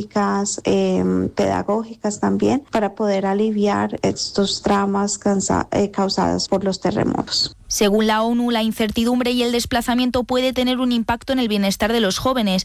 psicológicas, pedagógicas también, para poder aliviar estos traumas causados por los terremotos. Según la ONU, la incertidumbre y el desplazamiento puede tener un impacto en el bienestar de los jóvenes.